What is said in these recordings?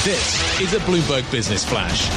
This is a Bloomberg Business Flash.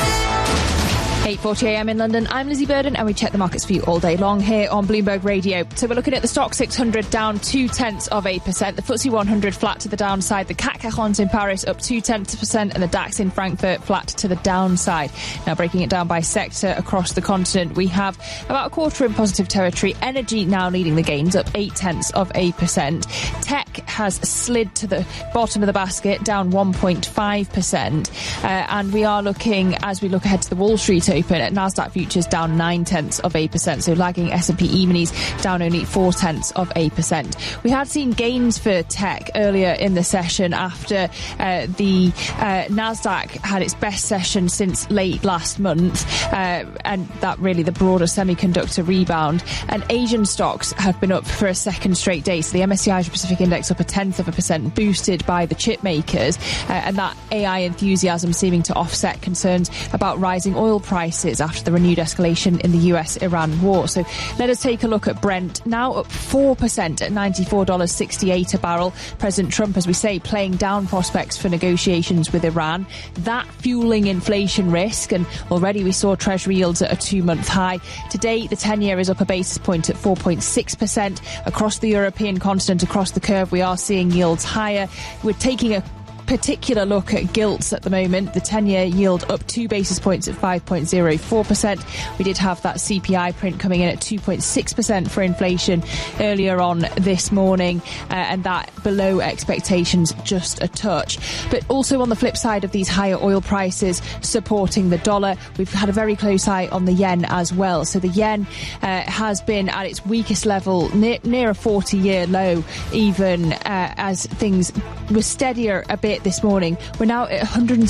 8:40am in London. I'm Lizzie Burden and we check the markets for you all day long here on Bloomberg Radio. So we're looking at the Stock 600 down 0.2%. The FTSE 100 flat to the downside. The CAC 40 in Paris up 0.2% and the DAX in Frankfurt flat to the downside. Now breaking it down by sector across the continent, we have about a quarter in positive territory. Energy now leading the gains up 0.8%. Tech has slid to the bottom of the basket down 1.5%. And we are looking, as we look ahead to the Wall Street open, at Nasdaq futures down 0.9%, so lagging S&P E-minis down only 0.4%. We had seen gains for tech earlier in the session after the Nasdaq had its best session since late last month, and that really the broader semiconductor rebound. And Asian stocks have been up for a second straight day, so the MSCI Asia Pacific Index up 0.1%, boosted by the chip makers, and that AI enthusiasm seeming to offset concerns about rising oil prices after the renewed escalation in the US-Iran war. So let us take a look at Brent, now up 4% at $94.68 a barrel. President Trump, as we say, playing down prospects for negotiations with Iran. That fueling inflation risk, and already we saw Treasury yields at a 2-month high. Today, the 10-year is up a basis point at 4.6%. Across the European continent, across the curve, we are seeing yields higher. We're taking a particular look at gilts at the moment. The 10-year yield up 2 basis points at 5.04%. We did have that CPI print coming in at 2.6% for inflation earlier on this morning, and that below expectations just a touch. But also on the flip side of these higher oil prices supporting the dollar, we've had a very close eye on the yen as well. So the yen has been at its weakest level near a 40-year low, even as things were steadier a bit this morning. We're now at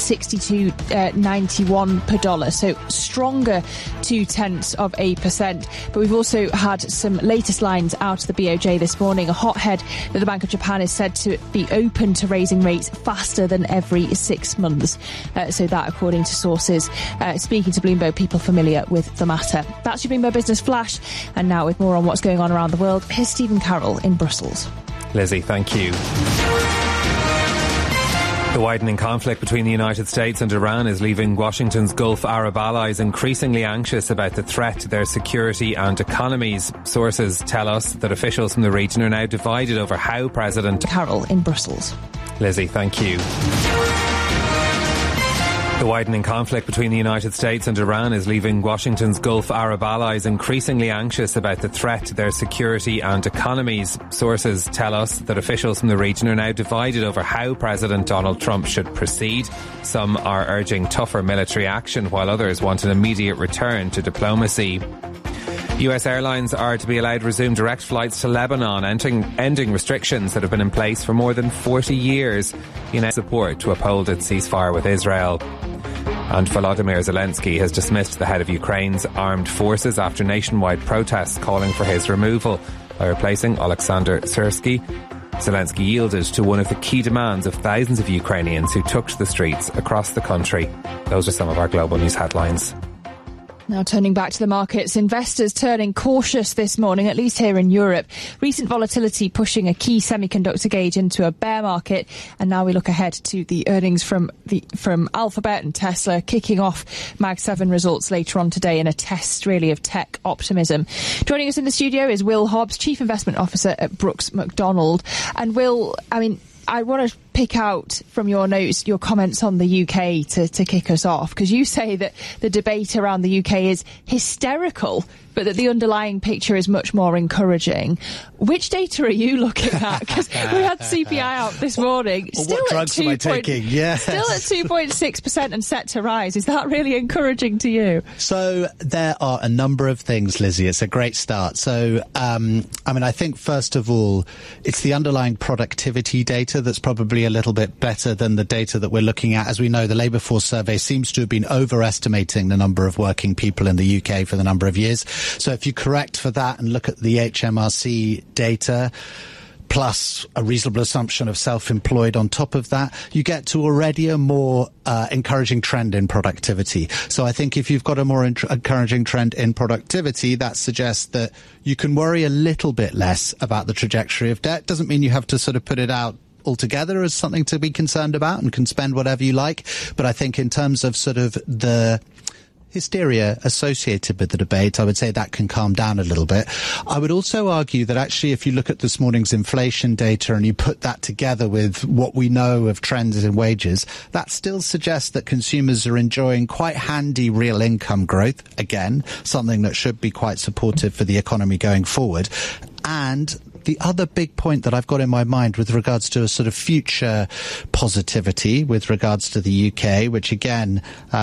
162.91 per dollar, so stronger 0.2%. But we've also had some latest lines out of the BOJ this morning. A hothead that the Bank of Japan is said to be open to raising rates faster than every 6 months. So that, according to sources speaking to Bloomberg, people familiar with the matter. That's your Bloomberg Business Flash. And now, with more on what's going on around the world, here's Stephen Carroll in Brussels. Lizzie, thank you. The widening conflict between the United States and Iran is leaving Washington's Gulf Arab allies increasingly anxious about the threat to their security and economies. Sources tell us that officials from the region are now divided over how President Carroll in Brussels. Lizzie, thank you. The widening conflict between the United States and Iran is leaving Washington's Gulf Arab allies increasingly anxious about the threat to their security and economies. Sources tell us that officials from the region are now divided over how President Donald Trump should proceed. Some are urging tougher military action, while others want an immediate return to diplomacy. US airlines are to be allowed to resume direct flights to Lebanon, ending restrictions that have been in place for more than 40 years in support to uphold its ceasefire with Israel. And Volodymyr Zelensky has dismissed the head of Ukraine's armed forces after nationwide protests calling for his removal by replacing Alexander Syrsky. Zelensky yielded to one of the key demands of thousands of Ukrainians who took to the streets across the country. Those are some of our global news headlines. Now turning back to the markets, investors turning cautious this morning, at least here in Europe. Recent volatility pushing a key semiconductor gauge into a bear market. And now we look ahead to the earnings from Alphabet and Tesla, kicking off Mag 7 results later on today in a test really of tech optimism. Joining us in the studio is Will Hobbs, Chief Investment Officer at Brooks Macdonald. And Will, I want to pick out from your notes your comments on the UK to kick us off, because you say that the debate around the UK is hysterical, but that the underlying picture is much more encouraging. Which data are you looking at? Because we had CPI out this morning. Well, what drugs am I taking? Yeah. Still at 2.6% and set to rise. Is that really encouraging to you? So there are a number of things, Lizzie. It's a great start. So, I think, first of all, it's the underlying productivity data that's probably a little bit better than the data that we're looking at. As we know, the Labour Force Survey seems to have been overestimating the number of working people in the UK for the number of years. So if you correct for that and look at the HMRC data, plus a reasonable assumption of self-employed on top of that, you get to already a more encouraging trend in productivity. So I think if you've got a more encouraging trend in productivity, that suggests that you can worry a little bit less about the trajectory of debt. Doesn't mean you have to sort of put it out altogether as something to be concerned about and can spend whatever you like. But I think in terms of sort of the hysteria associated with the debate, I would say that can calm down a little bit. I would also argue that actually if you look at this morning's inflation data and you put that together with what we know of trends in wages, that still suggests that consumers are enjoying quite handy real income growth. Again, something that should be quite supportive for the economy going forward. And the other big point that I've got in my mind with regards to a sort of future positivity with regards to the UK, which again,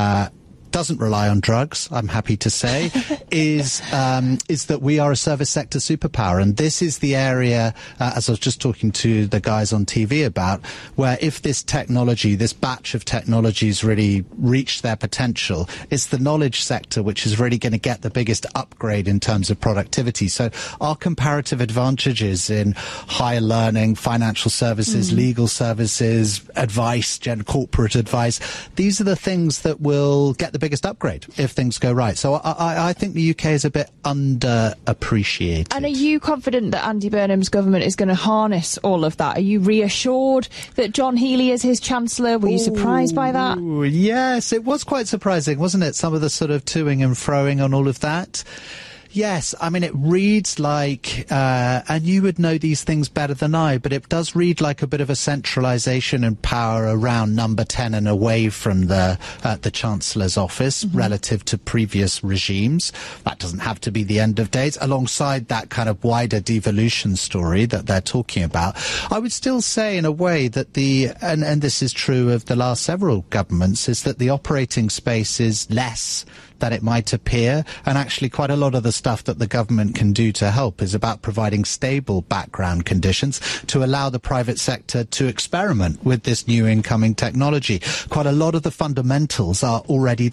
doesn't rely on drugs, I'm happy to say, is that we are a service sector superpower. And this is the area, as I was just talking to the guys on TV about, where if this technology, this batch of technologies really reach their potential, it's the knowledge sector which is really going to get the biggest upgrade in terms of productivity. So our comparative advantages in higher learning, financial services, legal services, advice, corporate advice, these are the things that will get the biggest upgrade if things go right. So I think the UK is a bit underappreciated. And are you confident that Andy Burnham's government is going to harness all of that? Are you reassured that John Healey is his Chancellor? Were you surprised by that? Yes, it was quite surprising, wasn't it? Some of the sort of toing and froing on all of that. Yes, I mean, it reads like, and you would know these things better than I, but it does read like a bit of a centralisation and power around Number 10 and away from the Chancellor's office relative to previous regimes. That doesn't have to be the end of days. Alongside that kind of wider devolution story that they're talking about, I would still say in a way that and this is true of the last several governments, is that the operating space is less than it might appear, and actually quite a lot of the stuff that the government can do to help is about providing stable background conditions to allow the private sector to experiment with this new incoming technology. Quite a lot of the fundamentals are already